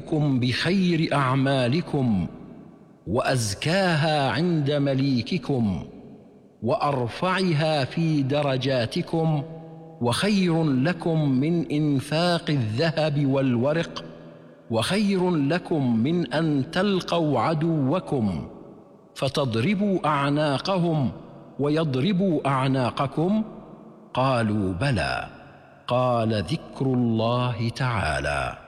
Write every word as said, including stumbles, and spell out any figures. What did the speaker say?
أنبئكم بخير أعمالكم وأزكاها عند مليككم وأرفعها في درجاتكم وخير لكم من إنفاق الذهب والورق وخير لكم من أن تلقوا عدوكم فتضربوا أعناقهم ويضربوا أعناقكم؟ قالوا بلى. قال ذكر الله تعالى.